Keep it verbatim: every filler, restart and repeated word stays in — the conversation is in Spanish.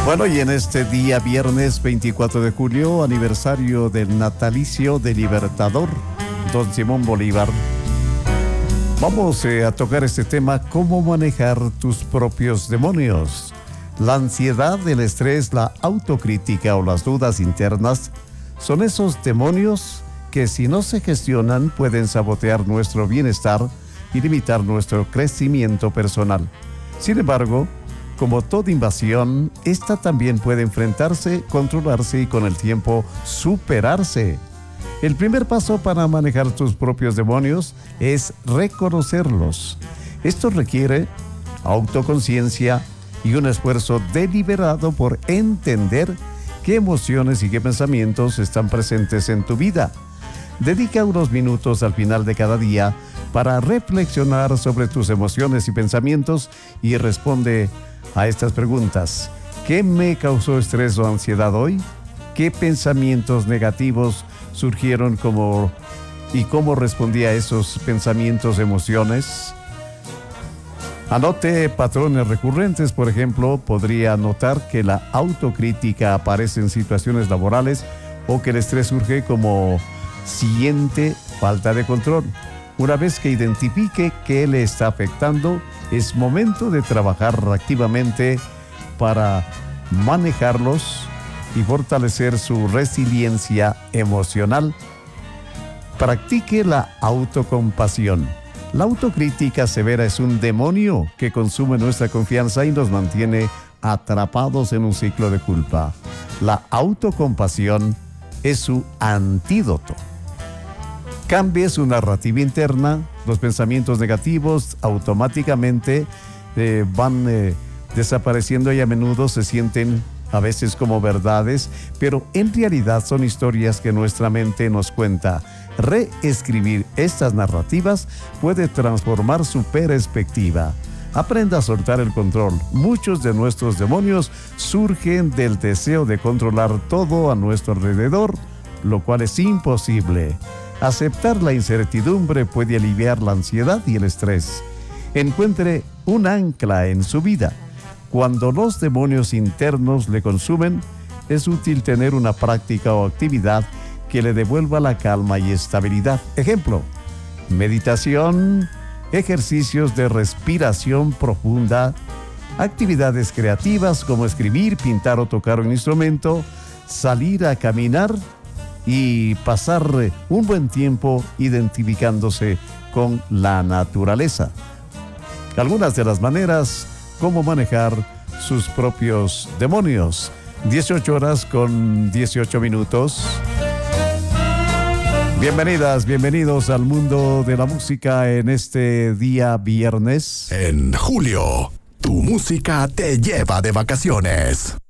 Bueno, y en este día viernes veinticuatro de julio, aniversario del natalicio del Libertador, don Simón Bolívar, vamos eh, a tocar este tema: cómo manejar tus propios demonios. La ansiedad, el estrés, la autocrítica o las dudas internas son esos demonios que, si no se gestionan, pueden sabotear nuestro bienestar y limitar nuestro crecimiento personal. Sin embargo, como toda invasión, esta también puede enfrentarse, controlarse y con el tiempo superarse. El primer paso para manejar tus propios demonios es reconocerlos. Esto requiere autoconciencia y un esfuerzo deliberado por entender qué emociones y qué pensamientos están presentes en tu vida. Dedica unos minutos al final de cada día para reflexionar sobre tus emociones y pensamientos y responde a estas preguntas. ¿Qué me causó estrés o ansiedad hoy? ¿Qué pensamientos negativos surgieron como, y cómo respondí a esos pensamientos, emociones? Anote patrones recurrentes. Por ejemplo, podría notar que la autocrítica aparece en situaciones laborales o que el estrés surge como siguiente falta de control. Una vez que identifique qué le está afectando, es momento de trabajar activamente para manejarlos y fortalecer su resiliencia emocional. Practique la autocompasión. La autocrítica severa es un demonio que consume nuestra confianza y nos mantiene atrapados en un ciclo de culpa. La autocompasión es su antídoto. Cambie su narrativa interna. Los pensamientos negativos automáticamente eh, van eh, desapareciendo y a menudo se sienten a veces como verdades, pero en realidad son historias que nuestra mente nos cuenta. Reescribir estas narrativas puede transformar su perspectiva. Aprenda a soltar el control. Muchos de nuestros demonios surgen del deseo de controlar todo a nuestro alrededor, lo cual es imposible. Aceptar la incertidumbre puede aliviar la ansiedad y el estrés. Encuentre un ancla en su vida. Cuando los demonios internos le consumen, es útil tener una práctica o actividad que le devuelva la calma y estabilidad. Ejemplo: meditación, ejercicios de respiración profunda, actividades creativas como escribir, pintar o tocar un instrumento, salir a caminar y pasar un buen tiempo identificándose con la naturaleza. Algunas de las maneras cómo manejar sus propios demonios. dieciocho horas con dieciocho minutos. Bienvenidas, bienvenidos al mundo de la música en este día viernes. En julio, tu música te lleva de vacaciones.